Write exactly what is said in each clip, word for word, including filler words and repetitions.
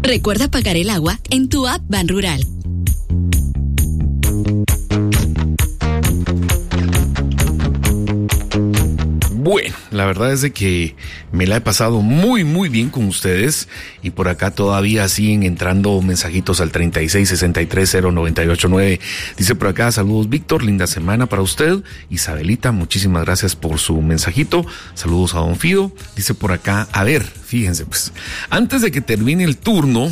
Recuerda pagar el agua en tu app Ban Rural. Bueno, la verdad es de que me la he pasado muy, muy bien con ustedes y por acá todavía siguen entrando mensajitos al treinta y seis sesenta y tres cero noventa y ocho nueve. Dice por acá, saludos Víctor, linda semana para usted. Isabelita, muchísimas gracias por su mensajito. Saludos a don Fido. Dice por acá, a ver, fíjense pues, antes de que termine el turno,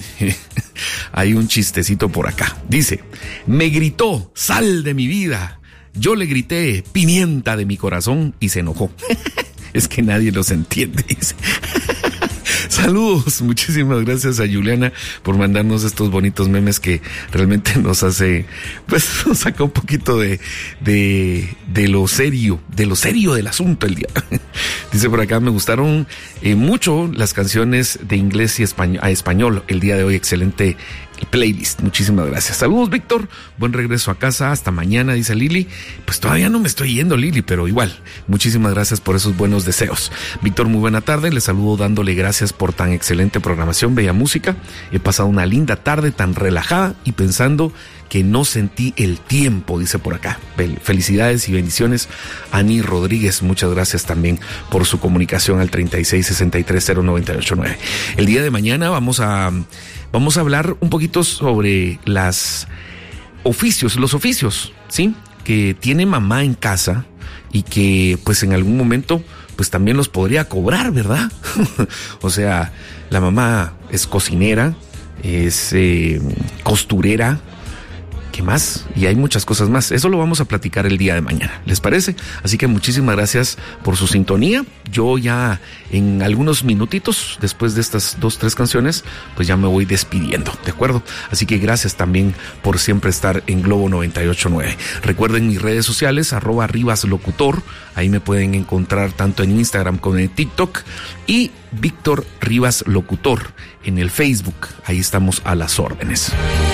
hay un chistecito por acá. Dice, me gritó, sal de mi vida. Yo le grité, pimienta de mi corazón, y se enojó. Es que nadie los entiende, dice. Saludos, muchísimas gracias a Juliana por mandarnos estos bonitos memes que realmente nos hace, pues nos saca un poquito de, de, de lo serio, de lo serio del asunto el día. Dice por acá, me gustaron eh, mucho las canciones de inglés y español, a español el día de hoy, excelente playlist, muchísimas gracias. Saludos Víctor, buen regreso a casa, hasta mañana, dice Lili. Pues todavía no me estoy yendo, Lili, pero igual, muchísimas gracias por esos buenos deseos. Víctor, muy buena tarde, les saludo dándole gracias por tan excelente programación, bella música. He pasado una linda tarde tan relajada y pensando que no sentí el tiempo, dice por acá. Felicidades y bendiciones, Ani Rodríguez, muchas gracias también por su comunicación al treinta y seis sesenta y tres cero noventa y ocho nueve. El día de mañana vamos a vamos a hablar un poquito sobre las oficios, los oficios, ¿sí? Que tiene mamá en casa y que pues en algún momento pues también los podría cobrar, ¿verdad? O sea, la mamá es cocinera, es eh, costurera, ¿qué más? Y hay muchas cosas más. Eso lo vamos a platicar el día de mañana, ¿les parece? Así que muchísimas gracias por su sintonía. Yo ya en algunos minutitos, después de estas dos, tres canciones, pues ya me voy despidiendo, ¿de acuerdo? Así que gracias también por siempre estar en Globo noventa y ocho nueve. Recuerden mis redes sociales, arroba Rivas Locutor. Ahí me pueden encontrar tanto en Instagram como en TikTok. Y Víctor Rivas Locutor en el Facebook. Ahí estamos a las órdenes.